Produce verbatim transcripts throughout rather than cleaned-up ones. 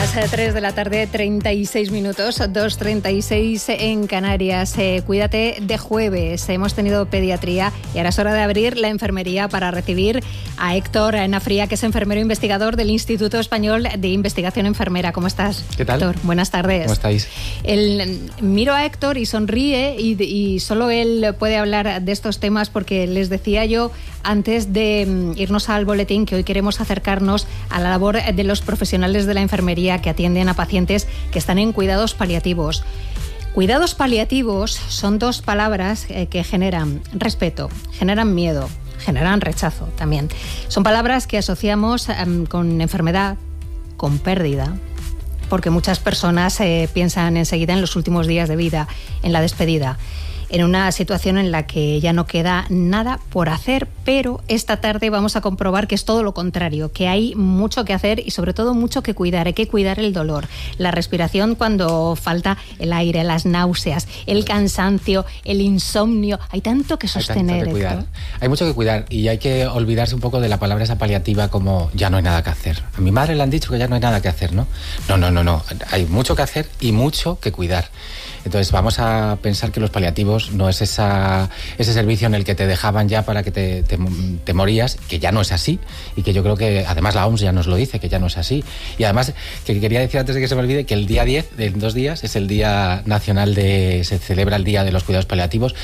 las tres de la tarde, treinta y seis minutos, dos treinta y seis en Canarias. Eh, cuídate de jueves. Hemos tenido pediatría y ahora es hora de abrir la enfermería para recibir a Héctor Nafría, que es enfermero investigador del Instituto Español de Investigación Enfermera. ¿Cómo estás? ¿Qué tal? Héctor, buenas tardes. ¿Cómo estáis? El, miro a Héctor y sonríe y, y solo él puede hablar de estos temas porque les decía yo antes de irnos al boletín que hoy queremos acercarnos a la labor de los profesionales de la enfermería que atienden a pacientes que están en cuidados paliativos. Cuidados paliativos son dos palabras que generan respeto, generan miedo, generan rechazo también. Son palabras que asociamos um, con enfermedad, con pérdida, porque muchas personas eh, piensan enseguida en los últimos días de vida, en la despedida, en una situación en la que ya no queda nada por hacer, pero esta tarde vamos a comprobar que es todo lo contrario, que hay mucho que hacer y sobre todo mucho que cuidar. Hay que cuidar el dolor, la respiración cuando falta el aire, las náuseas, el cansancio, el insomnio. Hay tanto que sostener. Hay, tanto que cuidar. Hay mucho que cuidar y hay que olvidarse un poco de la palabra esa paliativa como ya no hay nada que hacer. A mi madre le han dicho que ya no hay nada que hacer, ¿no? No, no, no, no. Hay mucho que hacer y mucho que cuidar. Entonces vamos a pensar que los paliativos no es esa, ese servicio en el que te dejaban ya para que te, te, te morías, que ya no es así, y que yo creo que además la O M S ya nos lo dice, que ya no es así. Y además, que quería decir antes de que se me olvide, que el día diez, en dos días, es el Día Nacional de... se celebra el Día de los Cuidados Paliativos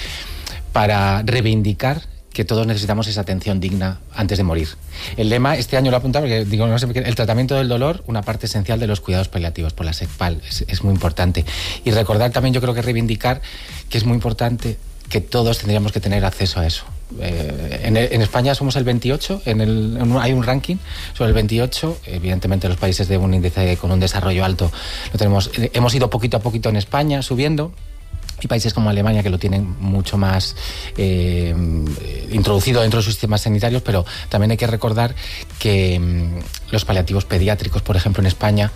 para reivindicar que todos necesitamos esa atención digna antes de morir. El lema, este año lo he apuntado porque digo, no sé, el tratamiento del dolor, una parte esencial de los cuidados paliativos por la SECPAL, es, es muy importante. Y recordar también, yo creo que reivindicar que es muy importante que todos tendríamos que tener acceso a eso. Eh, en, en España somos el veintiocho, en el, en un, hay un ranking sobre el veintiocho, evidentemente los países de un índice con un desarrollo alto lo tenemos, hemos ido poquito a poquito en España subiendo. Y países como Alemania que lo tienen mucho más eh, introducido dentro de sus sistemas sanitarios, pero también hay que recordar que mmm, los paliativos pediátricos, por ejemplo, en España,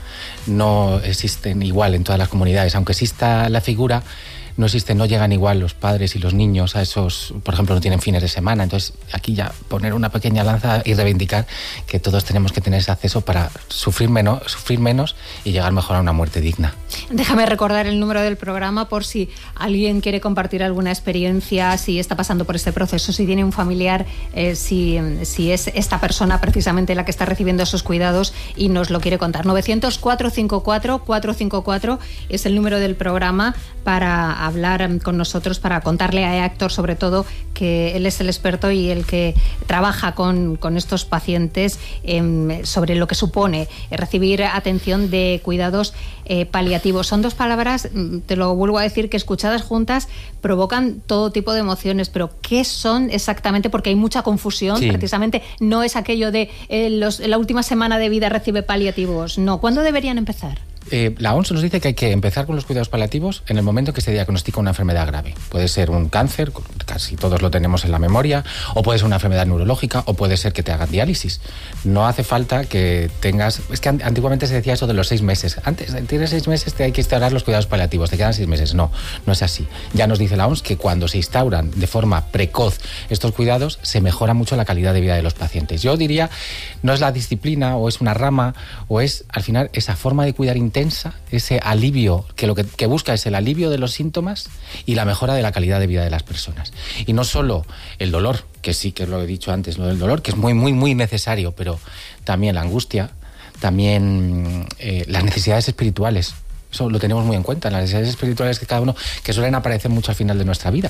no existen igual en todas las comunidades. Aunque exista la figura, no existen, no llegan igual los padres y los niños a esos, por ejemplo, no tienen fines de semana. Entonces, aquí ya poner una pequeña lanza y reivindicar que todos tenemos que tener ese acceso para sufrir menos, sufrir menos y llegar mejor a una muerte digna. Déjame recordar el número del programa por si alguien quiere compartir alguna experiencia, si está pasando por este proceso, si tiene un familiar, eh, si, si es esta persona precisamente la que está recibiendo esos cuidados y nos lo quiere contar. novecientos, cuatrocientos cincuenta y cuatro, cuatrocientos cincuenta y cuatro es el número del programa para hablar con nosotros, para contarle a Héctor sobre todo que él es el experto y el que trabaja con, con estos pacientes eh, sobre lo que supone recibir atención de cuidados eh, paliativos. Son dos palabras, te lo vuelvo a decir, que escuchadas juntas provocan todo tipo de emociones, pero ¿qué son exactamente? Porque hay mucha confusión, sí. Precisamente no es aquello de eh, los, la última semana de vida recibe paliativos, no. ¿Cuándo deberían empezar? Eh, la O M S nos dice que hay que empezar con los cuidados paliativos en el momento que se diagnostica una enfermedad grave. Puede ser un cáncer, casi todos lo tenemos en la memoria, o puede ser una enfermedad neurológica, o puede ser que te hagan diálisis. No hace falta que tengas... Es que antiguamente se decía eso de los seis meses. Antes, tienes seis meses, te hay que instaurar los cuidados paliativos, te quedan seis meses. No, no es así. Ya nos dice la O M S que cuando se instauran de forma precoz estos cuidados, se mejora mucho la calidad de vida de los pacientes. Yo diría, no es la disciplina, o es una rama, o es, al final, esa forma de cuidar intensa, ese alivio, que lo que, que busca es el alivio de los síntomas y la mejora de la calidad de vida de las personas. Y no solo el dolor, que sí que lo he dicho antes, lo del dolor, que es muy, muy, muy necesario, pero también la angustia, también eh, las necesidades espirituales. Eso lo tenemos muy en cuenta, las necesidades espirituales que cada uno, que suelen aparecer mucho al final de nuestra vida.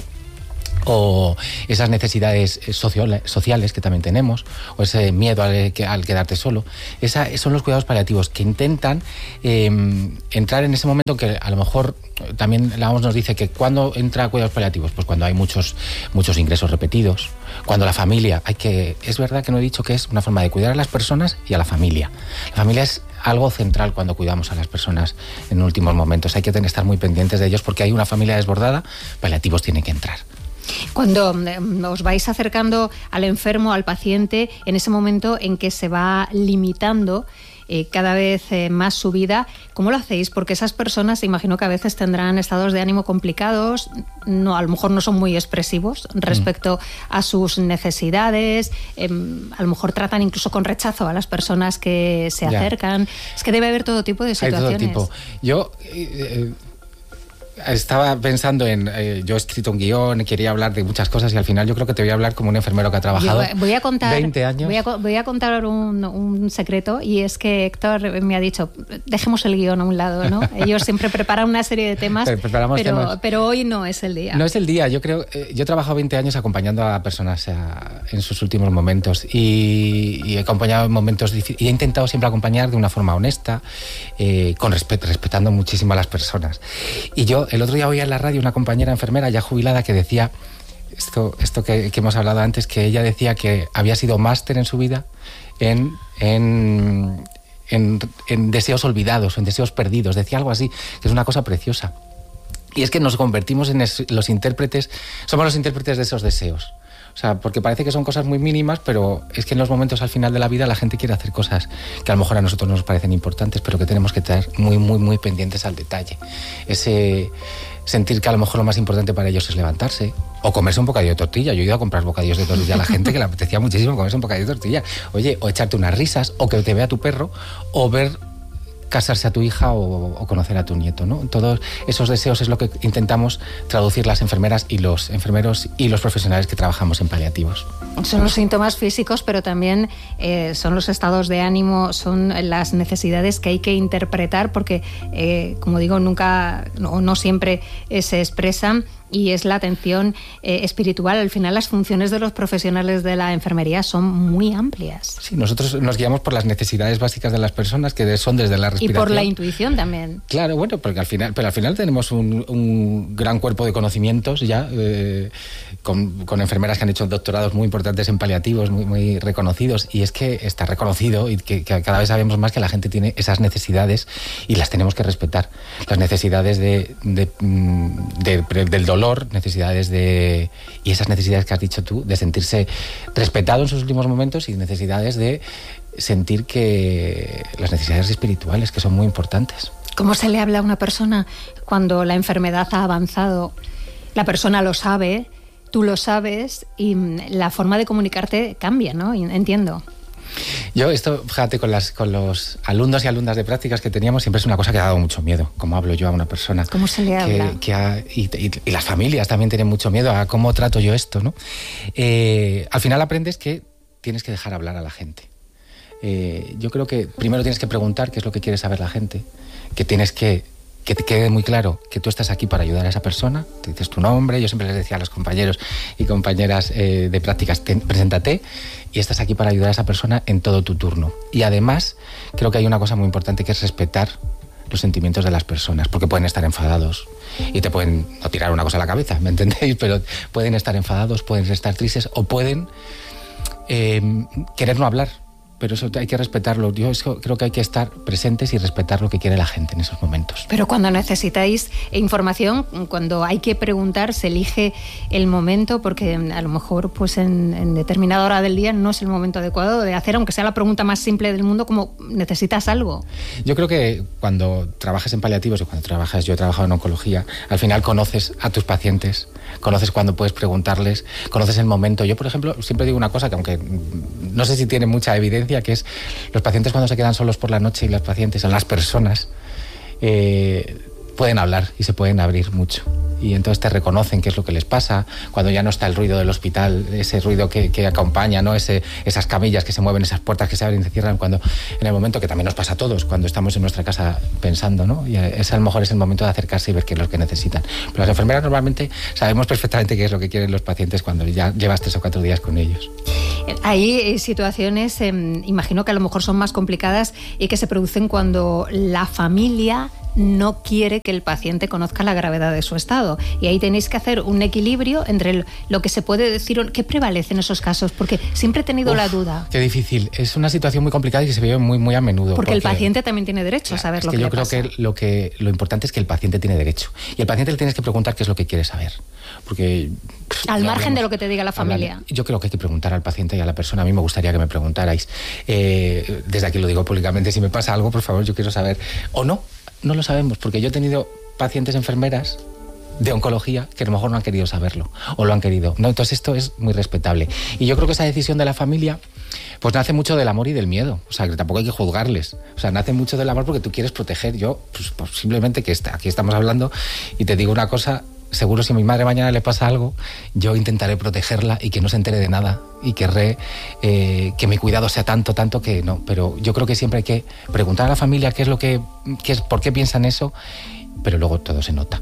O esas necesidades sociales que también tenemos, o ese miedo al, al quedarte solo. Esa, son los cuidados paliativos que intentan eh, entrar en ese momento que a lo mejor también la O M S nos dice que cuando entra a cuidados paliativos, pues cuando hay muchos, muchos ingresos repetidos, cuando la familia, hay que, es verdad que no he dicho que es una forma de cuidar a las personas y a la familia. La familia es algo central cuando cuidamos a las personas en últimos momentos. Hay que tener, estar muy pendientes de ellos porque hay una familia desbordada, paliativos tienen que entrar. Cuando os vais acercando al enfermo, al paciente, en ese momento en que se va limitando eh, cada vez eh, más subida. ¿Cómo lo hacéis? Porque esas personas, imagino que a veces tendrán estados de ánimo complicados, no, a lo mejor no son muy expresivos respecto mm. a sus necesidades, eh, a lo mejor tratan incluso con rechazo a las personas que se ya. acercan. Es que debe haber todo tipo de situaciones. Hay todo tipo. Yo... Eh, Estaba pensando en, eh, yo he escrito un guión, quería hablar de muchas cosas y al final yo creo que te voy a hablar como un enfermero que ha trabajado yo voy a contar, veinte años. Voy a, voy a contar un, un secreto, y es que Héctor me ha dicho, dejemos el guión a un lado, ¿no? Ellos siempre preparan una serie de temas, pero, pero, temas. pero hoy no es el día. No es el día, yo creo, eh, yo he trabajado veinte años acompañando a personas a, en sus últimos momentos y, y he acompañado en momentos difíciles y he intentado siempre acompañar de una forma honesta, eh, con respeto, respetando muchísimo a las personas. Y yo el otro día oía en la radio una compañera enfermera ya jubilada que decía esto, esto que, que hemos hablado antes, que ella decía que había sido máster en su vida en, en, en, en deseos olvidados, en deseos perdidos, decía algo así, que es una cosa preciosa. Y es que nos convertimos en es, los intérpretes, somos los intérpretes de esos deseos. O sea, porque parece que son cosas muy mínimas, pero es que en los momentos al final de la vida la gente quiere hacer cosas que a lo mejor a nosotros nos parecen importantes, pero que tenemos que estar muy, muy, muy pendientes al detalle. Ese sentir que a lo mejor lo más importante para ellos es levantarse o comerse un bocadillo de tortilla. Yo he ido a comprar bocadillos de tortilla a la gente que le apetecía muchísimo comerse un bocadillo de tortilla. Oye, o echarte unas risas, o que te vea tu perro, o ver casarse a tu hija o, o conocer a tu nieto, ¿no? Todos esos deseos es lo que intentamos traducir las enfermeras y los enfermeros y los profesionales que trabajamos en paliativos. Son los síntomas físicos, pero también eh, son los estados de ánimo, son las necesidades que hay que interpretar, porque, eh, como digo, nunca o no, no siempre eh, se expresan. Y es la atención eh, espiritual. Al final, las funciones de los profesionales de la enfermería son muy amplias. Sí, nosotros nos guiamos por las necesidades básicas de las personas, que son desde la respiración. Y por la intuición también. Claro, bueno, porque al final, pero al final tenemos un, un gran cuerpo de conocimientos ya, eh, con, con enfermeras que han hecho doctorados muy importantes en paliativos, muy, muy reconocidos. Y es que está reconocido y que, que cada vez sabemos más que la gente tiene esas necesidades y las tenemos que respetar. Las necesidades de, de, de, de, del dolor, necesidades de... y esas necesidades que has dicho tú, de sentirse respetado en sus últimos momentos, y necesidades de sentir que... las necesidades espirituales, que son muy importantes. ¿Cómo se le habla a una persona cuando la enfermedad ha avanzado? La persona lo sabe, tú lo sabes, y la forma de comunicarte cambia, ¿no? Entiendo. Yo esto, fíjate, con, las, con los alumnos y alumnas de prácticas que teníamos, siempre es una cosa que ha dado mucho miedo, cómo hablo yo a una persona. ¿Cómo se le habla? Que, que ha, y, y, y las familias también tienen mucho miedo a cómo trato yo esto, ¿no? Eh, al final aprendes que tienes que dejar hablar a la gente. Eh, yo creo que primero tienes que preguntar qué es lo que quiere saber la gente, que tienes que... que te quede muy claro que tú estás aquí para ayudar a esa persona, te dices tu nombre, yo siempre les decía a los compañeros y compañeras eh, de prácticas, ten, preséntate, y estás aquí para ayudar a esa persona en todo tu turno. Y además, creo que hay una cosa muy importante, que es respetar los sentimientos de las personas, porque pueden estar enfadados y te pueden no tirar una cosa a la cabeza, ¿me entendéis? Pero pueden estar enfadados, pueden estar tristes o pueden eh, querer no hablar. Pero eso hay que respetarlo. Yo creo que hay que estar presentes y respetar lo que quiere la gente en esos momentos. Pero cuando necesitáis información, cuando hay que preguntar, se elige el momento, porque a lo mejor pues en, en determinada hora del día no es el momento adecuado de hacer, aunque sea la pregunta más simple del mundo, como necesitas algo. Yo creo que cuando trabajas en paliativos o cuando trabajas, yo he trabajado en oncología, al final conoces a tus pacientes, conoces cuando puedes preguntarles, conoces el momento. Yo, por ejemplo, siempre digo una cosa que, aunque no sé si tiene mucha evidencia, que es los pacientes cuando se quedan solos por la noche, y las pacientes son las personas, eh, pueden hablar y se pueden abrir mucho. Y entonces te reconocen qué es lo que les pasa, cuando ya no está el ruido del hospital, ese ruido que, que acompaña, ¿no? Ese, esas camillas que se mueven, esas puertas que se abren y se cierran, cuando, en el momento que también nos pasa a todos, cuando estamos en nuestra casa pensando, ¿no? Y es, a lo mejor es el momento de acercarse y ver qué es lo que necesitan. Pero las enfermeras normalmente sabemos perfectamente qué es lo que quieren los pacientes cuando ya llevas tres o cuatro días con ellos. Hay situaciones, eh, imagino que a lo mejor son más complicadas y que se producen cuando la familia no quiere que el paciente conozca la gravedad de su estado. Y ahí tenéis que hacer un equilibrio entre lo que se puede decir. ¿Qué prevalece en esos casos? Porque siempre he tenido Uf, la duda. Qué difícil. Es una situación muy complicada y que se vive muy, muy a menudo. Porque, porque el paciente también tiene derecho claro, a saber es lo que, que yo le creo pasa. que lo, que lo importante es que el paciente tiene derecho. Y al paciente le tienes que preguntar qué es lo que quiere saber. Porque... Al margen hablamos, de lo que te diga la familia. Hablar, yo creo que hay que preguntar al paciente paciente y a la persona. A mí me gustaría que me preguntarais. Eh, desde aquí lo digo públicamente, si me pasa algo, por favor, yo quiero saber. O no, no lo sabemos, porque yo he tenido pacientes enfermeras de oncología que a lo mejor no han querido saberlo o lo han querido. No, entonces esto es muy respetable. Y yo creo que esa decisión de la familia pues nace mucho del amor y del miedo. O sea, que tampoco hay que juzgarles. O sea, nace mucho del amor porque tú quieres proteger. Yo, pues, pues simplemente que está, aquí estamos hablando y te digo una cosa, seguro si a mi madre mañana le pasa algo, yo intentaré protegerla y que no se entere de nada y querré eh, que mi cuidado sea tanto, tanto que no. Pero yo creo que siempre hay que preguntar a la familia qué es lo que, qué es, por qué piensan eso, pero luego todo se nota.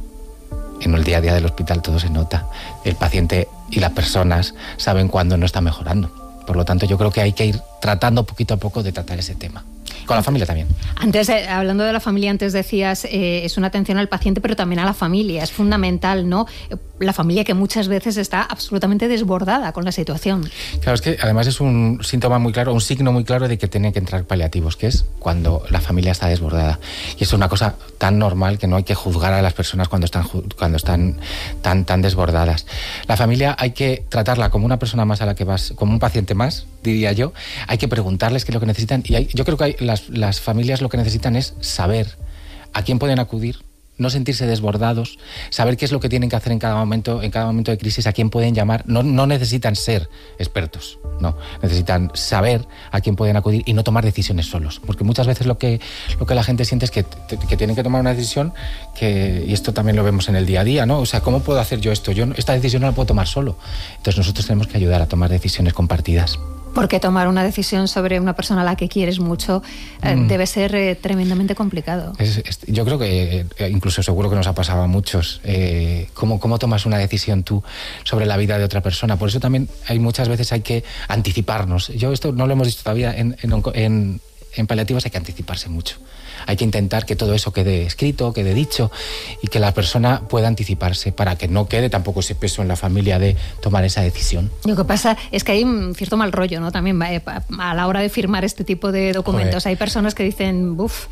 En el día a día del hospital todo se nota. El paciente y las personas saben cuándo no está mejorando. Por lo tanto, yo creo que hay que ir tratando poquito a poco de tratar ese tema. Con la familia también. Antes, eh, hablando de la familia, antes decías, eh, es una atención al paciente, pero también a la familia. Es fundamental, ¿no? La familia que muchas veces está absolutamente desbordada con la situación. Claro, es que además es un síntoma muy claro, un signo muy claro de que tienen que entrar paliativos, que es cuando la familia está desbordada. Y eso es una cosa tan normal que no hay que juzgar a las personas cuando están, cuando están tan, tan desbordadas. La familia hay que tratarla como una persona más a la que vas, como un paciente más, diría yo. Hay que preguntarles qué es lo que necesitan. Y hay, yo creo que hay, las, las familias lo que necesitan es saber a quién pueden acudir, no sentirse desbordados, saber qué es lo que tienen que hacer en cada momento, en cada momento de crisis, a quién pueden llamar. No, no necesitan ser expertos, no, necesitan saber a quién pueden acudir y no tomar decisiones solos, porque muchas veces lo que, lo que la gente siente es que, que tienen que tomar una decisión que, y esto también lo vemos en el día a día, ¿no? O sea, ¿cómo puedo hacer yo esto? Yo esta decisión no la puedo tomar solo. Entonces nosotros tenemos que ayudar a tomar decisiones compartidas. Porque tomar una decisión sobre una persona a la que quieres mucho eh, mm. debe ser eh, tremendamente complicado. Es, es, yo creo que eh, incluso seguro que nos ha pasado a muchos. Eh, ¿cómo, ¿Cómo tomas una decisión tú sobre la vida de otra persona? Por eso también hay muchas veces hay que anticiparnos. Yo esto no lo hemos dicho todavía en, en, en, en paliativos, hay que anticiparse mucho. Hay que intentar que todo eso quede escrito, quede dicho y que la persona pueda anticiparse para que no quede tampoco ese peso en la familia de tomar esa decisión. Lo que pasa es que hay un cierto mal rollo, ¿no? También a la hora de firmar este tipo de documentos. Joder. Hay personas que dicen, uff.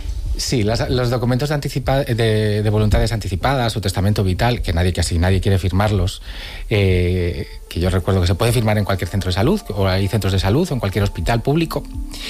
Sí, las, los documentos de, anticipa, de, de voluntades anticipadas o testamento vital, que nadie casi nadie quiere firmarlos, eh, que yo recuerdo que se puede firmar en cualquier centro de salud, o hay centros de salud, o en cualquier hospital público.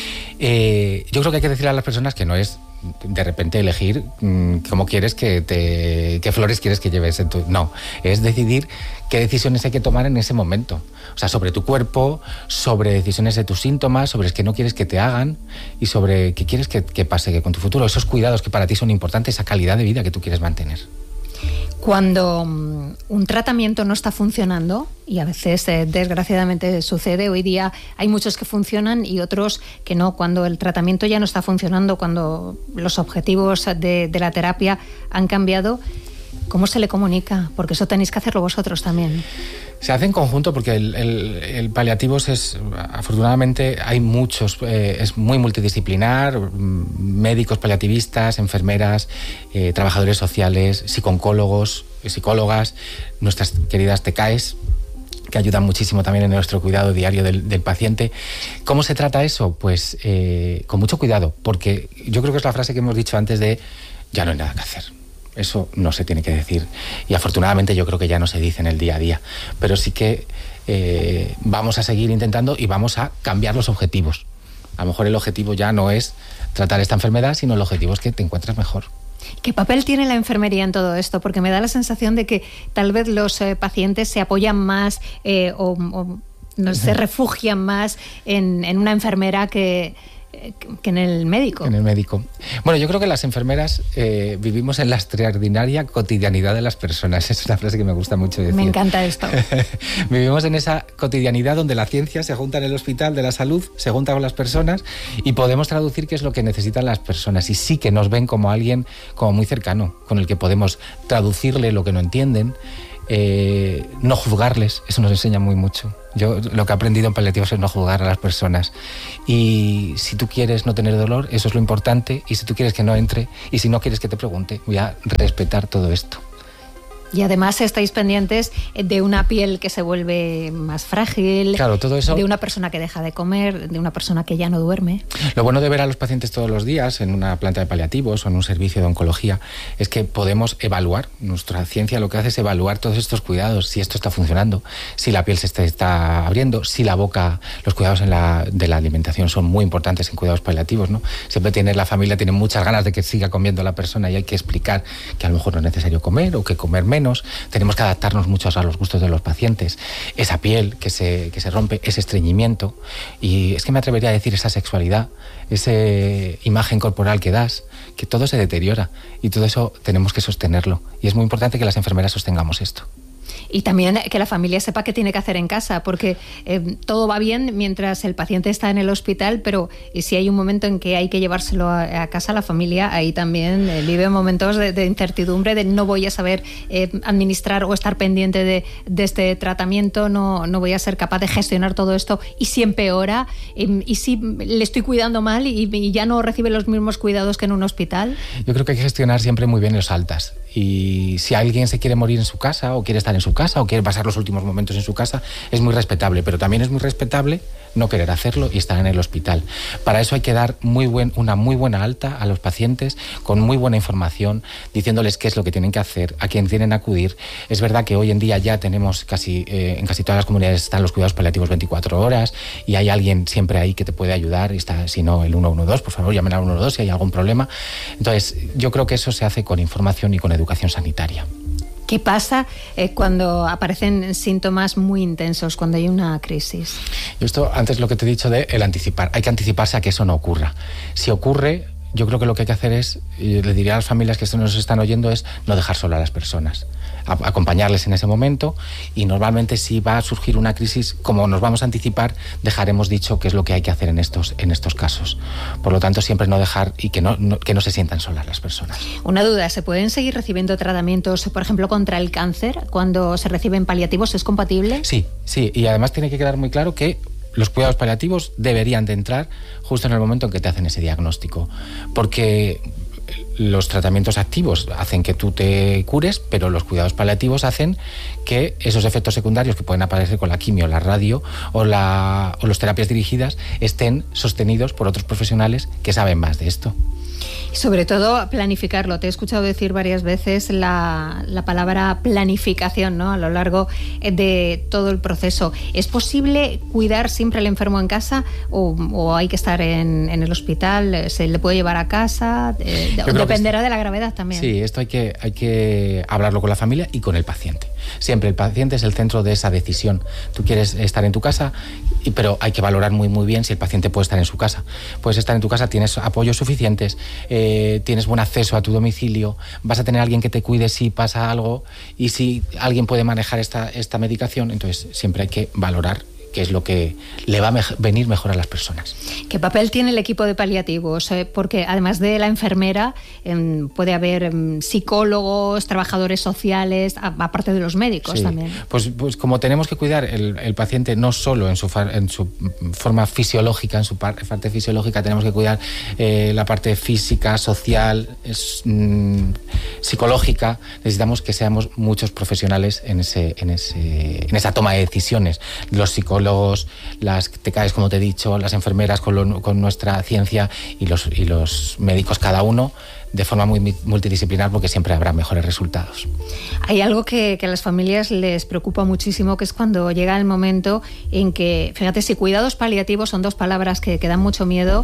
Eh, yo creo que hay que decirle a las personas que no es de repente elegir mmm, cómo quieres que te, qué flores quieres que lleves en tu... No, es decidir qué decisiones hay que tomar en ese momento. O sea, sobre tu cuerpo, sobre decisiones de tus síntomas, sobre qué no quieres que te hagan y sobre qué quieres que, que pase con tu futuro. Esos cuidados que para ti son importantes, esa calidad de vida que tú quieres mantener. Cuando um, un tratamiento no está funcionando, y a veces eh, desgraciadamente sucede, hoy día hay muchos que funcionan y otros que no, cuando el tratamiento ya no está funcionando, cuando los objetivos de, de la terapia han cambiado, ¿cómo se le comunica? Porque eso tenéis que hacerlo vosotros también. Se hace en conjunto porque el, el, el paliativos es, afortunadamente, hay muchos, eh, es muy multidisciplinar, médicos paliativistas, enfermeras, eh, trabajadores sociales, psicólogos, psicólogas, nuestras queridas T C A Es, que ayudan muchísimo también en nuestro cuidado diario del, del paciente. ¿Cómo se trata eso? Pues eh, con mucho cuidado, porque yo creo que es la frase que hemos dicho antes de ya no hay nada que hacer. Eso no se tiene que decir y afortunadamente yo creo que ya no se dice en el día a día, pero sí que eh, vamos a seguir intentando y vamos a cambiar los objetivos. A lo mejor el objetivo ya no es tratar esta enfermedad, sino el objetivo es que te encuentres mejor. ¿Qué papel tiene la enfermería en todo esto? Porque me da la sensación de que tal vez los eh, pacientes se apoyan más eh, o, o no, se refugian más en, en una enfermera que... que en el médico. En el médico. Bueno, yo creo que las enfermeras eh, vivimos en la extraordinaria cotidianidad de las personas. Es una frase que me gusta mucho decir. Me encanta esto. Vivimos en esa cotidianidad donde la ciencia se junta en el hospital de la salud, se junta con las personas y podemos traducir qué es lo que necesitan las personas. Y sí que nos ven como alguien como muy cercano, con el que podemos traducirle lo que no entienden, eh, no juzgarles. Eso nos enseña muy mucho. Yo lo que he aprendido en paliativos es no juzgar a las personas. Y si tú quieres no tener dolor, eso es lo importante. Y si tú quieres que no entre, y si no quieres que te pregunte, voy a respetar todo esto. Y además estáis pendientes de una piel que se vuelve más frágil, claro, todo eso, de una persona que deja de comer, de una persona que ya no duerme. Lo bueno de ver a los pacientes todos los días en una planta de paliativos o en un servicio de oncología es que podemos evaluar. Nuestra ciencia lo que hace es evaluar todos estos cuidados, si esto está funcionando, si la piel se está, está abriendo, si la boca, los cuidados en la, de la alimentación son muy importantes en cuidados paliativos, ¿no? Siempre tiene la familia, tiene muchas ganas de que siga comiendo la persona y hay que explicar que a lo mejor no es necesario comer o que comer menos. Tenemos que adaptarnos mucho a los gustos de los pacientes. Esa piel que se, que se rompe, ese estreñimiento, y es que me atrevería a decir esa sexualidad, esa imagen corporal que das, que todo se deteriora y todo eso tenemos que sostenerlo. Y es muy importante que las enfermeras sostengamos esto. Y también que la familia sepa qué tiene que hacer en casa, porque eh, todo va bien mientras el paciente está en el hospital, pero y si hay un momento en que hay que llevárselo a, a casa, la familia ahí también eh, vive momentos de, de incertidumbre, de no voy a saber eh, administrar o estar pendiente de, de este tratamiento, no, no voy a ser capaz de gestionar todo esto, y si empeora, eh, y si le estoy cuidando mal y, y ya no recibe los mismos cuidados que en un hospital. Yo creo que hay que gestionar siempre muy bien los altas, y si alguien se quiere morir en su casa o quiere estar en su casa o quiere pasar los últimos momentos en su casa, es muy respetable, pero también es muy respetable no querer hacerlo y estar en el hospital. Para eso hay que dar muy buen, una muy buena alta a los pacientes, con muy buena información, diciéndoles qué es lo que tienen que hacer, a quién tienen que acudir. Es verdad que hoy en día ya tenemos casi, eh, en casi todas las comunidades están los cuidados paliativos veinticuatro horas y hay alguien siempre ahí que te puede ayudar, y está, si no, el uno uno dos, por favor, llamen al uno uno dos si hay algún problema. Entonces, yo creo que eso se hace con información y con educación sanitaria. ¿Qué pasa eh, cuando aparecen síntomas muy intensos, cuando hay una crisis? Yo esto, antes lo que te he dicho de el anticipar, hay que anticiparse a que eso no ocurra. Si ocurre, yo creo que lo que hay que hacer es, y le diría a las familias que esto nos están oyendo, es no dejar sola a las personas, a, acompañarles en ese momento, y normalmente si va a surgir una crisis, como nos vamos a anticipar, dejaremos dicho qué es lo que hay que hacer en estos, en estos casos. Por lo tanto, siempre no dejar y que no, no, que no se sientan solas las personas. Una duda, ¿se pueden seguir recibiendo tratamientos, por ejemplo, contra el cáncer cuando se reciben paliativos? ¿Es compatible? Sí, sí, y además tiene que quedar muy claro que los cuidados paliativos deberían de entrar justo en el momento en que te hacen ese diagnóstico, porque los tratamientos activos hacen que tú te cures, pero los cuidados paliativos hacen que esos efectos secundarios que pueden aparecer con la quimio, la radio o, la, o las terapias dirigidas estén sostenidos por otros profesionales que saben más de esto. Sobre todo planificarlo. Te he escuchado decir varias veces la, la palabra planificación, ¿no? A lo largo de todo el proceso. ¿Es posible cuidar siempre al enfermo en casa o, o hay que estar en, en el hospital? ¿Se le puede llevar a casa? Eh, dependerá de la gravedad también. Sí, esto hay que, hay que hablarlo con la familia y con el paciente. Siempre el paciente es el centro de esa decisión. Tú quieres estar en tu casa, pero hay que valorar muy muy bien si el paciente puede estar en su casa. Puedes estar en tu casa, tienes apoyos suficientes, eh, tienes buen acceso a tu domicilio, vas a tener a alguien que te cuide si pasa algo, y si alguien puede manejar esta, esta medicación, entonces siempre hay que valorar qué es lo que le va a me- venir mejor a las personas. ¿Qué papel tiene el equipo de paliativos? Eh, porque además de la enfermera, eh, puede haber eh, psicólogos, trabajadores sociales, a- aparte de los médicos. Sí. También. Pues, pues como tenemos que cuidar el, el paciente no solo en su, fa- en su forma fisiológica, en su par- parte fisiológica, tenemos que cuidar eh, la parte física, social, es, mm, psicológica. Necesitamos que seamos muchos profesionales en, ese, en, ese, en esa toma de decisiones. Los psicólogos, las T K Es, como te he dicho, las enfermeras con, lo, con nuestra ciencia, y los, y los médicos, cada uno de forma muy multidisciplinar, porque siempre habrá mejores resultados. Hay algo que, que a las familias les preocupa muchísimo, que es cuando llega el momento en que, fíjate, si cuidados paliativos son dos palabras que, que dan mucho miedo,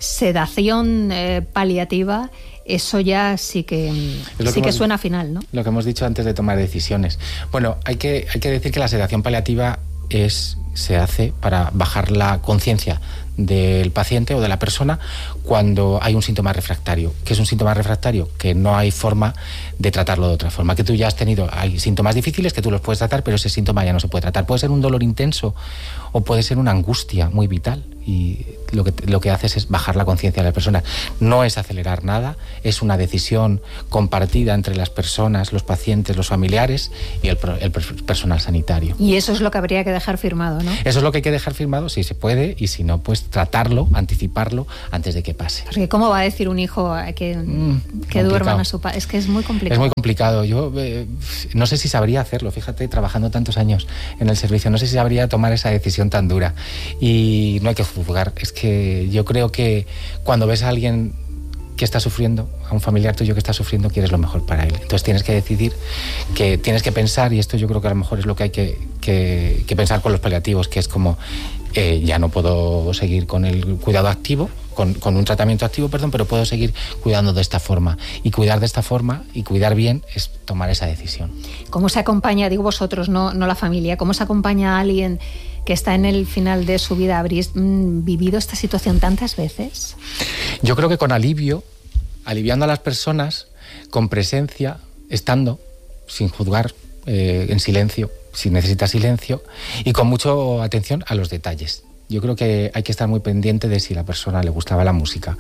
sedación eh, paliativa, eso ya sí que, sí que, que hemos, suena final, ¿no? Lo que hemos dicho antes de tomar decisiones. Bueno, hay que, hay que decir que la sedación paliativa es, se hace para bajar la conciencia del paciente o de la persona cuando hay un síntoma refractario. ¿Qué es un síntoma refractario? Que no hay forma de tratarlo de otra forma. Que tú ya has tenido, hay síntomas difíciles que tú los puedes tratar, pero ese síntoma ya no se puede tratar. Puede ser un dolor intenso o puede ser una angustia muy vital, y lo que, lo que haces es bajar la conciencia de las personas. No es acelerar nada, es una decisión compartida entre las personas, los pacientes, los familiares y el, el personal sanitario. Y eso es lo que habría que dejar firmado, ¿no? ¿no? Eso es lo que hay que dejar firmado, si se puede, y si no, pues tratarlo, anticiparlo antes de que pase. Porque ¿cómo va a decir un hijo que, mm, que duerman a su padre? Es que es muy complicado. Es muy complicado. Yo eh, no sé si sabría hacerlo, fíjate, trabajando tantos años en el servicio, no sé si sabría tomar esa decisión tan dura. Y no hay que juzgar. Es que yo creo que cuando ves a alguien que está sufriendo, a un familiar tuyo que está sufriendo, quieres lo mejor para él. Entonces tienes que decidir, que tienes que pensar, y esto yo creo que a lo mejor es lo que hay que, que, que pensar con los paliativos, que es como, eh, ya no puedo seguir con el cuidado activo, con, con un tratamiento activo, perdón, pero puedo seguir cuidando de esta forma. Y cuidar de esta forma, y cuidar bien, es tomar esa decisión. ¿Cómo se acompaña, digo vosotros, no, no la familia, cómo se acompaña a alguien que está en el final de su vida? ¿Habréis mm, vivido esta situación tantas veces? Yo creo que con alivio, aliviando a las personas, con presencia, estando, sin juzgar, eh, en silencio, si necesita silencio, y con mucha atención a los detalles. Yo creo que hay que estar muy pendiente de si a la persona le gustaba la música.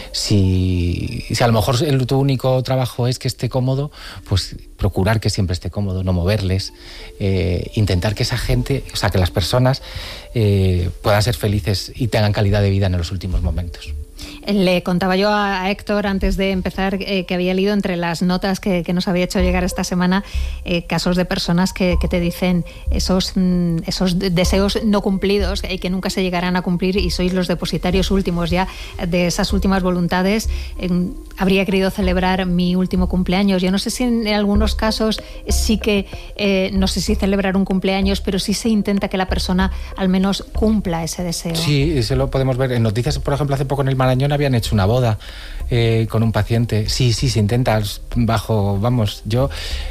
Si, si a lo mejor el, tu único trabajo es que esté cómodo, pues procurar que siempre esté cómodo, no moverles, eh, intentar que esa gente, o sea, que las personas eh, puedan ser felices y tengan calidad de vida en los últimos momentos. Le contaba yo a Héctor antes de empezar eh, que había leído entre las notas que, que nos había hecho llegar esta semana eh, casos de personas que, que te dicen esos, mm, esos deseos no cumplidos y eh, que nunca se llegarán a cumplir, y sois los depositarios últimos ya de esas últimas voluntades. Eh, habría querido celebrar mi último cumpleaños. Yo no sé si en algunos casos sí que, eh, no sé si celebrar un cumpleaños, pero sí se intenta que la persona al menos cumpla ese deseo. Sí, eso lo podemos ver en noticias. Por ejemplo, hace poco en el Marañón habían hecho una boda eh, con un paciente. Sí, sí, se intenta bajo, vamos, yo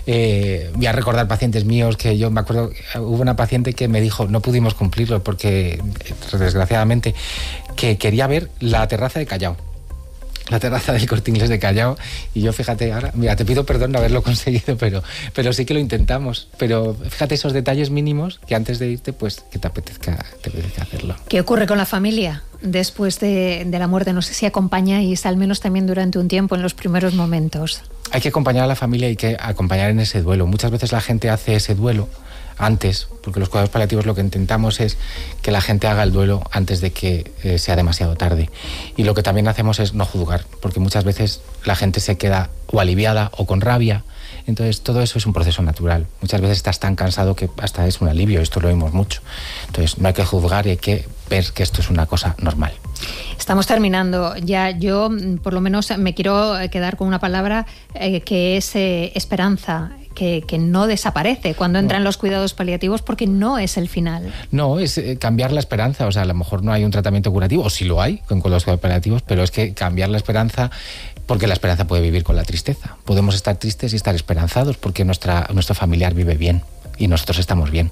eh, voy a recordar pacientes míos que yo me acuerdo, hubo una paciente que me dijo, no pudimos cumplirlo porque, desgraciadamente, que quería ver la terraza de Callao. La terraza del Corte Inglés de Callao, y yo, fíjate, ahora, mira, te pido perdón no haberlo conseguido, pero, pero sí que lo intentamos. Pero fíjate esos detalles mínimos que antes de irte, pues que te apetezca, te apetezca hacerlo. ¿Qué ocurre con la familia después de, de la muerte? No sé si acompañáis, al menos también durante un tiempo, en los primeros momentos. Hay que acompañar a la familia y hay que acompañar en ese duelo. Muchas veces la gente hace ese duelo antes, porque los cuidados paliativos lo que intentamos es que la gente haga el duelo antes de que eh, sea demasiado tarde. Y lo que también hacemos es no juzgar, porque muchas veces la gente se queda o aliviada o con rabia. Entonces todo eso es un proceso natural. Muchas veces estás tan cansado que hasta es un alivio, esto lo oímos mucho. Entonces no hay que juzgar y hay que ver que esto es una cosa normal. Estamos terminando. Ya yo, por lo menos, me quiero quedar con una palabra eh, que es eh, esperanza. Que, que no desaparece cuando entran no. los cuidados paliativos, porque no es el final. No, es eh, cambiar la esperanza. O sea, a lo mejor no hay un tratamiento curativo, o sí lo hay con, con los cuidados paliativos, pero es que cambiar la esperanza, porque la esperanza puede vivir con la tristeza. Podemos estar tristes y estar esperanzados porque nuestra, nuestro familiar vive bien y nosotros estamos bien.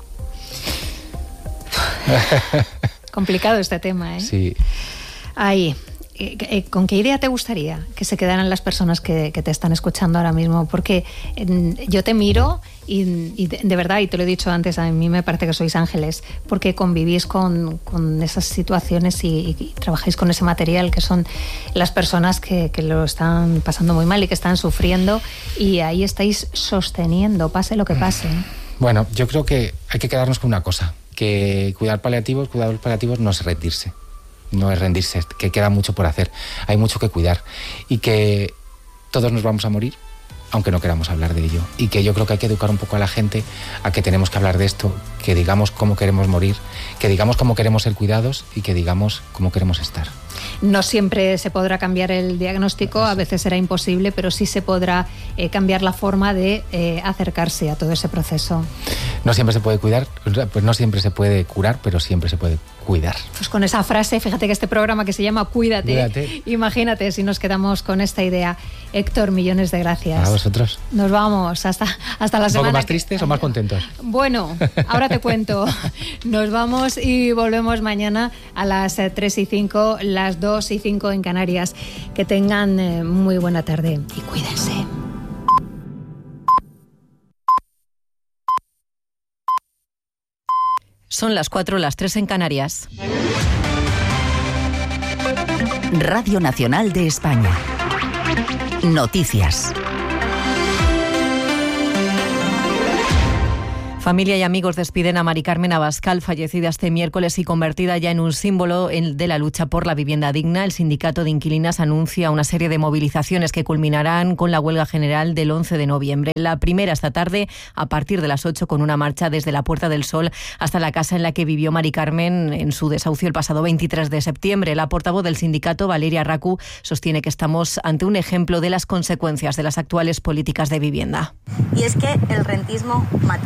Complicado este tema, ¿eh? Sí. Ahí. ¿Con qué idea te gustaría que se quedaran las personas que, que te están escuchando ahora mismo? Porque yo te miro y, y de, de verdad, y te lo he dicho antes, a mí me parece que sois ángeles, porque convivís con, con esas situaciones y, y trabajáis con ese material que son las personas que, que lo están pasando muy mal y que están sufriendo, y ahí estáis sosteniendo, pase lo que pase. Bueno, yo creo que hay que quedarnos con una cosa, que cuidar paliativos, cuidados paliativos no es rendirse. No es rendirse, que queda mucho por hacer, hay mucho que cuidar y que todos nos vamos a morir, aunque no queramos hablar de ello, y que yo creo que hay que educar un poco a la gente a que tenemos que hablar de esto, que digamos cómo queremos morir, que digamos cómo queremos ser cuidados y que digamos cómo queremos estar. No siempre se podrá cambiar el diagnóstico, a veces será imposible, pero sí se podrá eh, cambiar la forma de eh, acercarse a todo ese proceso. No siempre se puede cuidar, pues no siempre se puede curar, pero siempre se puede cuidar. Pues con esa frase, fíjate que este programa que se llama Cuídate, Cuídate. Imagínate si nos quedamos con esta idea. Héctor, millones de gracias. A vosotros. Nos vamos, hasta, hasta la semana. ¿Un poco más tristes que... o más contentos? Bueno, ahora te cuento. Nos vamos y volvemos mañana a las tres y cinco, las dos y cinco en Canarias. Que tengan eh, muy buena tarde y cuídense. Son las cuatro, las tres en Canarias. Radio Nacional de España. Noticias. Familia y amigos despiden a Mari Carmen Abascal, fallecida este miércoles y convertida ya en un símbolo de la lucha por la vivienda digna. El sindicato de inquilinas anuncia una serie de movilizaciones que culminarán con la huelga general del once de noviembre. La primera esta tarde, a partir de las ocho, con una marcha desde la Puerta del Sol hasta la casa en la que vivió Mari Carmen en su desahucio el pasado veintitrés de septiembre. La portavoz del sindicato, Valeria Racu, sostiene que estamos ante un ejemplo de las consecuencias de las actuales políticas de vivienda. Y es que el rentismo mata.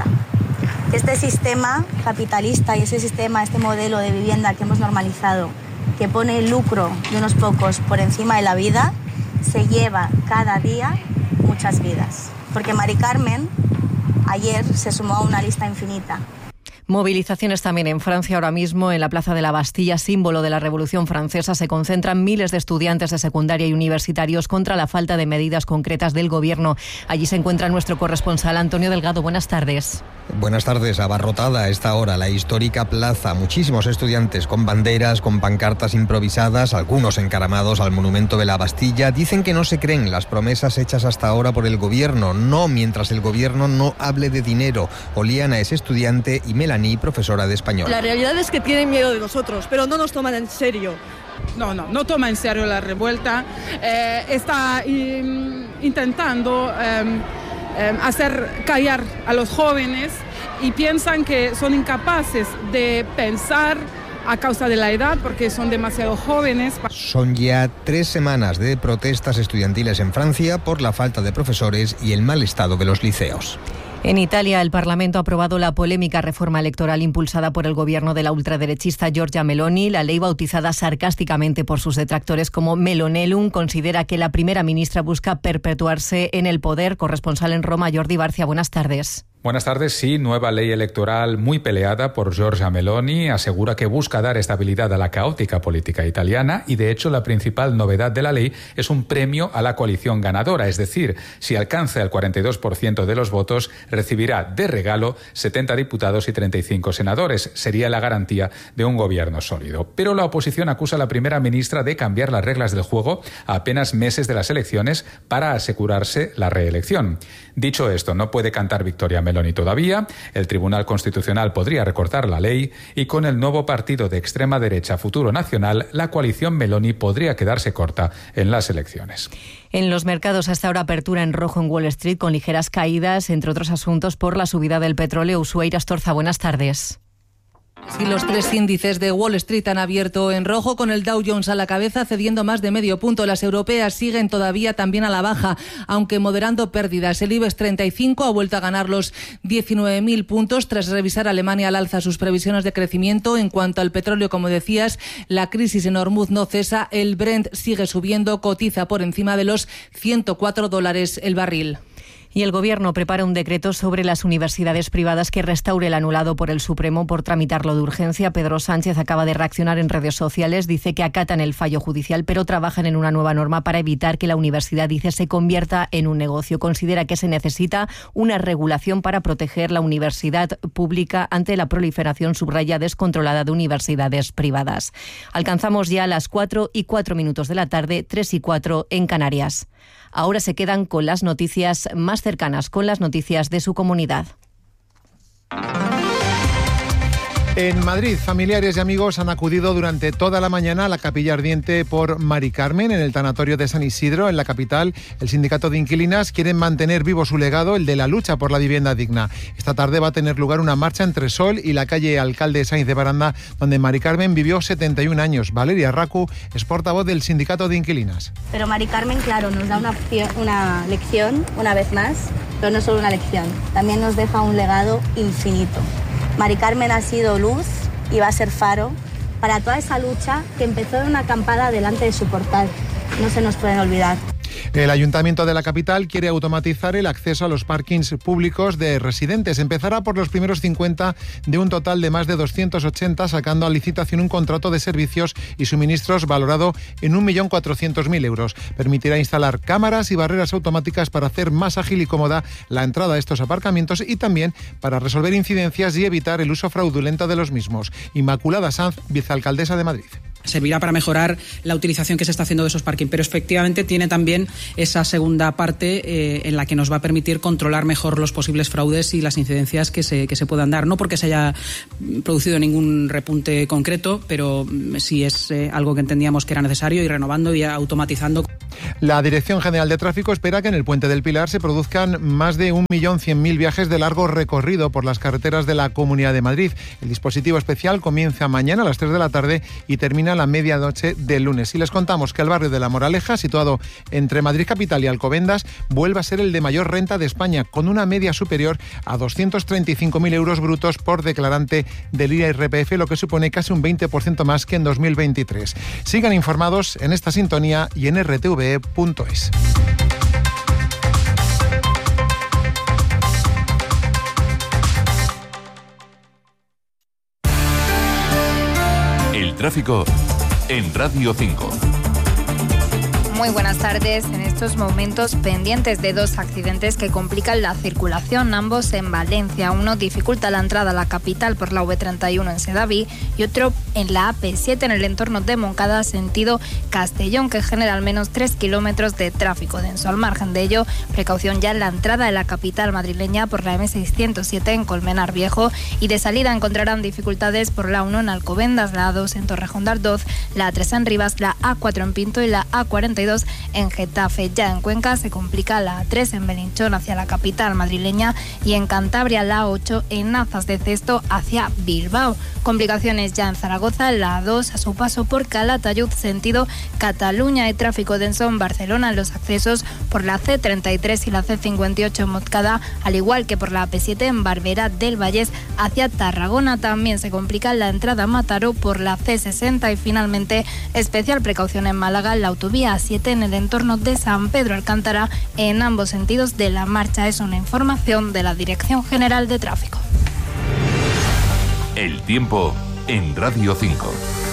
Este sistema capitalista y ese sistema, este modelo de vivienda que hemos normalizado, que pone el lucro de unos pocos por encima de la vida, se lleva cada día muchas vidas. Porque Mari Carmen ayer se sumó a una lista infinita. Movilizaciones también en Francia. Ahora mismo en la Plaza de la Bastilla, símbolo de la Revolución Francesa, se concentran miles de estudiantes de secundaria y universitarios contra la falta de medidas concretas del Gobierno. Allí se encuentra nuestro corresponsal Antonio Delgado. Buenas tardes. Buenas tardes. Abarrotada a esta hora la histórica plaza. Muchísimos estudiantes con banderas, con pancartas improvisadas, algunos encaramados al monumento de la Bastilla. Dicen que no se creen las promesas hechas hasta ahora por el Gobierno. No mientras el Gobierno no hable de dinero. Oliana es estudiante y Melanie, profesora de español. La realidad es que tienen miedo de nosotros, pero no nos toman en serio. No, no, no toma en serio la revuelta. Eh, está in, intentando eh, eh, hacer callar a los jóvenes y piensan que son incapaces de pensar a causa de la edad, porque son demasiado jóvenes. Son ya tres semanas de protestas estudiantiles en Francia por la falta de profesores y el mal estado de los liceos. En Italia, el Parlamento ha aprobado la polémica reforma electoral impulsada por el gobierno de la ultraderechista Giorgia Meloni. La ley, bautizada sarcásticamente por sus detractores como Melonellum, considera que la primera ministra busca perpetuarse en el poder. Corresponsal en Roma, Jordi Barcia, buenas tardes. Buenas tardes. Sí, nueva ley electoral muy peleada por Giorgia Meloni. Asegura que busca dar estabilidad a la caótica política italiana y, de hecho, la principal novedad de la ley es un premio a la coalición ganadora. Es decir, si alcanza el cuarenta y dos por ciento de los votos, recibirá de regalo setenta diputados y treinta y cinco senadores. Sería la garantía de un gobierno sólido. Pero la oposición acusa a la primera ministra de cambiar las reglas del juego a apenas meses de las elecciones para asegurarse la reelección. Dicho esto, no puede cantar victoria Meloni todavía. El Tribunal Constitucional podría recortar la ley y con el nuevo partido de extrema derecha Futuro Nacional, la coalición Meloni podría quedarse corta en las elecciones. En los mercados hasta ahora apertura en rojo en Wall Street con ligeras caídas, entre otros asuntos por la subida del petróleo. Ushuaira Astorza, buenas tardes. Sí, los tres índices de Wall Street han abierto en rojo, con el Dow Jones a la cabeza cediendo más de medio punto. Las europeas siguen todavía también a la baja, aunque moderando pérdidas. El IBEX treinta y cinco ha vuelto a ganar los diecinueve mil puntos tras revisar Alemania al alza sus previsiones de crecimiento. En cuanto al petróleo, como decías, la crisis en Hormuz no cesa. El Brent sigue subiendo, cotiza por encima de los ciento cuatro dólares el barril. Y el Gobierno prepara un decreto sobre las universidades privadas que restaure el anulado por el Supremo por tramitarlo de urgencia. Pedro Sánchez acaba de reaccionar en redes sociales. Dice que acatan el fallo judicial, pero trabajan en una nueva norma para evitar que la universidad, dice, se convierta en un negocio. Considera que se necesita una regulación para proteger la universidad pública ante la proliferación, subraya, descontrolada de universidades privadas. Alcanzamos ya las cuatro y cuatro minutos de la tarde, tres y cuatro en Canarias. Ahora se quedan con las noticias más cercanas, con las noticias de su comunidad. En Madrid, familiares y amigos han acudido durante toda la mañana a la capilla ardiente por Mari Carmen en el tanatorio de San Isidro, en la capital. El sindicato de inquilinas quiere mantener vivo su legado, el de la lucha por la vivienda digna. Esta tarde va a tener lugar una marcha entre Sol y la calle Alcalde Sainz de Baranda, donde Mari Carmen vivió setenta y un años. Valeria Racu es portavoz del sindicato de inquilinas. Pero Mari Carmen, claro, nos da una, opción, una lección, una vez más, pero no solo una lección, también nos deja un legado infinito. Mari Carmen ha sido luz y va a ser faro para toda esa lucha que empezó en una acampada delante de su portal. No se nos pueden olvidar. El Ayuntamiento de la capital quiere automatizar el acceso a los parkings públicos de residentes. Empezará por los primeros cincuenta de un total de más de doscientos ochenta, sacando a licitación un contrato de servicios y suministros valorado en un millón cuatrocientos mil euros. Permitirá instalar cámaras y barreras automáticas para hacer más ágil y cómoda la entrada a estos aparcamientos y también para resolver incidencias y evitar el uso fraudulento de los mismos. Inmaculada Sanz, vicealcaldesa de Madrid. servirá para mejorar la utilización que se está haciendo de esos parking, pero efectivamente tiene también esa segunda parte eh, en la que nos va a permitir controlar mejor los posibles fraudes y las incidencias que se, que se puedan dar, no porque se haya producido ningún repunte concreto, pero sí es eh, algo que entendíamos que era necesario, y renovando y automatizando. La Dirección General de Tráfico espera que en el Puente del Pilar se produzcan más de un millón cien mil viajes de largo recorrido por las carreteras de la Comunidad de Madrid. El dispositivo especial comienza mañana a las tres de la tarde y termina a la medianoche del lunes. Y les contamos que el barrio de La Moraleja, situado entre Madrid Capital y Alcobendas, vuelve a ser el de mayor renta de España, con una media superior a doscientos treinta y cinco mil euros brutos por declarante del I R P F, lo que supone casi un veinte por ciento más que en dos mil veintitrés. Sigan informados en esta sintonía y en r t v e punto es. El tráfico en Radio cinco. Muy buenas tardes. En estos momentos pendientes de dos accidentes que complican la circulación, ambos en Valencia. Uno dificulta la entrada a la capital por la V treinta y uno en Sedaví y otro en la A P siete en el entorno de Moncada, sentido Castellón, que genera al menos tres kilómetros de tráfico denso. Al margen de ello, precaución ya en la entrada de la capital madrileña por la M seiscientos siete en Colmenar Viejo, y de salida encontrarán dificultades por la uno en Alcobendas, la A dos en Torrejón de Ardoz, la A tres en Rivas, la A cuatro en Pinto y la A cuarenta y dos en Getafe. Ya en Cuenca se complica la A tres en Belinchón hacia la capital madrileña, y en Cantabria la A ocho en Nazas de Cesto hacia Bilbao. Complicaciones ya en Zaragoza, la A dos a su paso por Calatayud sentido Cataluña. Hay tráfico denso en Barcelona en los accesos por la C treinta y tres y la C cincuenta y ocho en Montcada, al igual que por la A P siete en Barberá del Vallés hacia Tarragona. También se complica la entrada a Mataró por la C sesenta, y finalmente especial precaución en Málaga en la autovía A siete en el entorno de San Pedro Alcántara en ambos sentidos de la marcha. Es una información de la Dirección General de Tráfico. El tiempo en Radio cinco.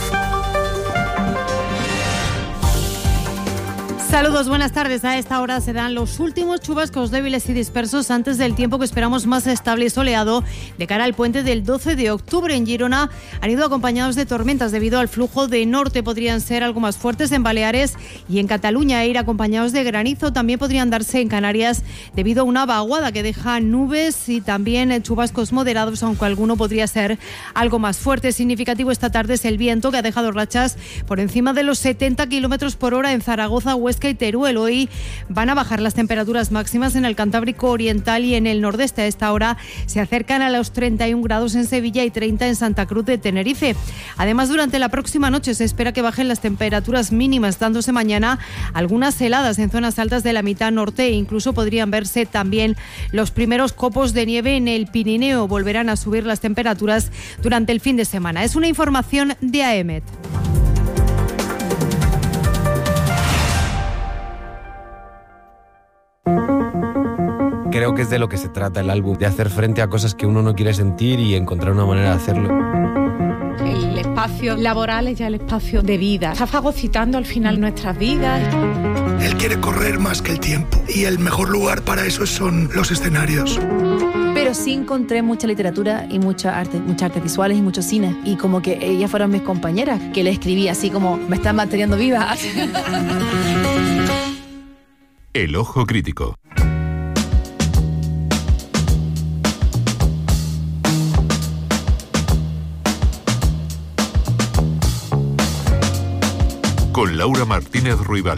Saludos, buenas tardes. A esta hora se dan los últimos chubascos débiles y dispersos antes del tiempo que esperamos más estable y soleado de cara al puente del doce de octubre. En Girona han ido acompañados de tormentas debido al flujo de norte. Podrían ser algo más fuertes en Baleares y en Cataluña, e ir acompañados de granizo. También podrían darse en Canarias debido a una vaguada que deja nubes y también chubascos moderados, aunque alguno podría ser algo más fuerte. Significativo esta tarde es el viento, que ha dejado rachas por encima de los setenta kilómetros por hora en Zaragoza, Huesca y Teruel. Hoy van a bajar las temperaturas máximas en el Cantábrico Oriental y en el nordeste. A esta hora se acercan a los treinta y un grados en Sevilla y treinta en Santa Cruz de Tenerife. Además, durante la próxima noche se espera que bajen las temperaturas mínimas, dándose mañana algunas heladas en zonas altas de la mitad norte, e incluso podrían verse también los primeros copos de nieve en el Pirineo. Volverán a subir las temperaturas durante el fin de semana. Es una información de A E M E T. Creo que es de lo que se trata el álbum, de hacer frente a cosas que uno no quiere sentir y encontrar una manera de hacerlo. El espacio laboral es ya el espacio de vida. Está fagocitando al final nuestras vidas. Él quiere correr más que el tiempo, y el mejor lugar para eso son los escenarios. Pero sí encontré mucha literatura y mucha arte, muchas artes visuales y mucho cine. Y como que ellas fueron mis compañeras, que le escribí así como, me están manteniendo viva. El ojo crítico. Con Laura Martínez Ruibal.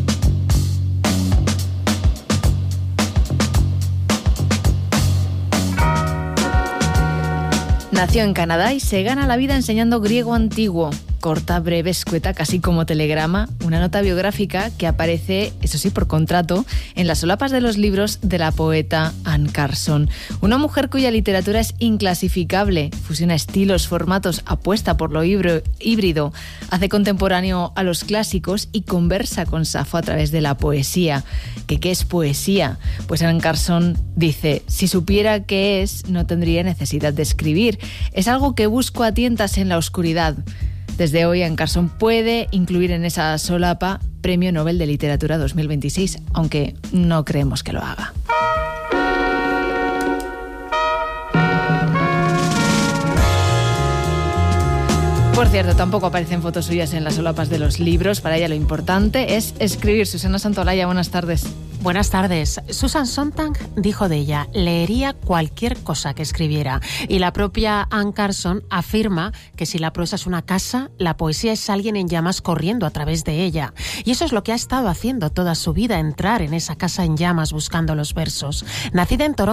Nació en Canadá y se gana la vida enseñando griego antiguo. Corta, breve, escueta, casi como telegrama, una nota biográfica que aparece, eso sí, por contrato, en las solapas de los libros de la poeta Anne Carson. Una mujer cuya literatura es inclasificable, fusiona estilos, formatos, apuesta por lo híbrido, hace contemporáneo a los clásicos y conversa con Safo a través de la poesía. ¿Qué, qué es poesía? Pues Anne Carson dice, si supiera qué es, no tendría necesidad de escribir. Es algo que busco a tientas en la oscuridad. Desde hoy, Anne Carson puede incluir en esa solapa Premio Nobel de Literatura dos mil veintiséis, aunque no creemos que lo haga. Por cierto, tampoco aparecen fotos suyas en las solapas de los libros. Para ella lo importante es escribir. Susana Santolaya, buenas tardes. Buenas tardes. Susan Sontag dijo de ella, leería cualquier cosa que escribiera. Y la propia Anne Carson afirma que si la prosa es una casa, la poesía es alguien en llamas corriendo a través de ella. Y eso es lo que ha estado haciendo toda su vida, entrar en esa casa en llamas buscando los versos. Nacida en Toronto,